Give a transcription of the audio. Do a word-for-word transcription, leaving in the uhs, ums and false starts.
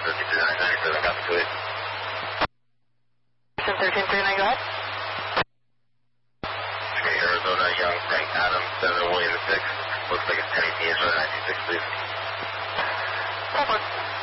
thirteen three nine ninety-seven, got the tweet. thirteen three nine, go ahead. Okay, Arizona, Young, Frank, Adams, seven, William six. Looks like it's ten eighteen, so nine two six, please. Perfect.